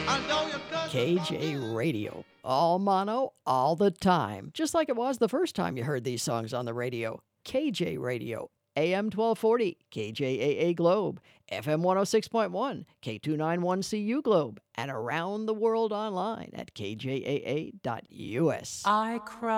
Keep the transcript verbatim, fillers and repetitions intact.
K J Radio. All mono, all the time. Just like it was the first time you heard these songs on the radio. K J Radio. A M twelve forty, K J A A Globe. F M one oh six point one, K two ninety-one C U Globe. And around the world online at K J A A dot U S. I cry.